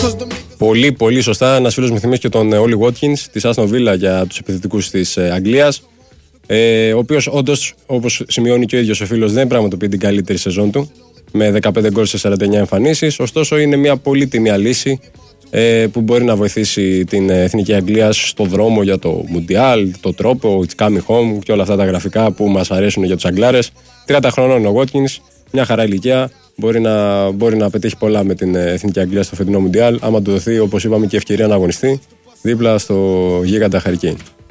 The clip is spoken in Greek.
Πολύ, πολύ σωστά. Ένας φίλος μου θυμίζει και τον Όλι Watkins της Aston Villa για τους επιθετικούς της Αγγλίας. Ο οποίος όντως, όπως σημειώνει και ο ίδιος ο φίλος, δεν πραγματοποιεί την καλύτερη σεζόν του, με 15 γκολ σε 49 εμφανίσεις. Ωστόσο, είναι μια πολύ τίμια λύση που μπορεί να βοηθήσει την Εθνική Αγγλία στο δρόμο για το Μουντιάλ, το τρόπο, It's coming home και όλα αυτά τα γραφικά που μας αρέσουν για τους Αγγλάρες. 30 χρονών ο Watkins, μια χαρά ηλικία. Μπορεί να πετύχει πολλά με την Εθνική Αγγλία στο φετινό Μουντιάλ, άμα του δοθεί, όπως είπαμε, και ευκαιρία να αγωνιστεί δίπλα στο γίγαντα Harry Kane.